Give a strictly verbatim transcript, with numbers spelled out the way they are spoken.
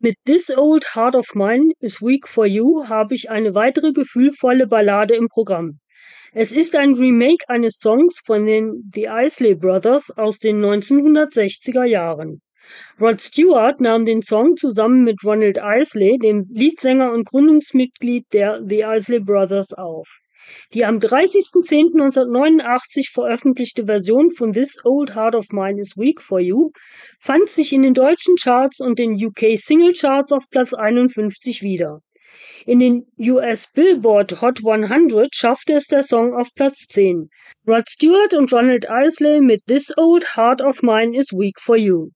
Mit This Old Heart of Mine is Weak for You habe ich eine weitere gefühlvolle Ballade im Programm. Es ist ein Remake eines Songs von den The Isley Brothers aus den neunzehnhundertsechziger Jahren. Rod Stewart nahm den Song zusammen mit Ronald Isley, dem Leadsänger und Gründungsmitglied der The Isley Brothers, auf. Die am dreißigsten zehnten neunzehnhundertneunundachtzig veröffentlichte Version von This Old Heart of Mine is Weak for You fand sich in den deutschen Charts und den U K Single Charts auf Platz einundfünfzig wieder. In den U S Billboard Hot hundert schaffte es der Song auf Platz zehn. Rod Stewart und Ronald Isley mit This Old Heart of Mine is Weak for You.